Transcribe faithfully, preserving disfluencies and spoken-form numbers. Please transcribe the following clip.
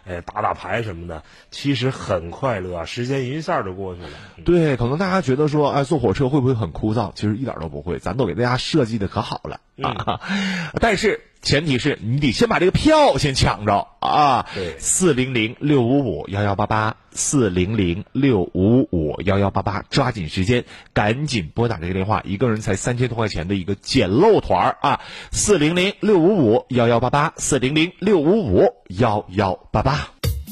哎，打打牌什么的，其实很快乐啊，时间一下就过去了。 对，可能大家觉得说，哎，坐火车会不会很枯燥？其实一点都不会，咱都给大家设计的可好了啊。嗯、但是前提是你得先把这个票先抢着啊。 对， 四零零六五五幺幺八八，四零零六五五幺幺八八，抓紧时间，赶紧拨打这个电话，一个人才三千多块钱的一个捡漏团啊！四零零六五五幺幺八八，四零零六五五幺幺八八。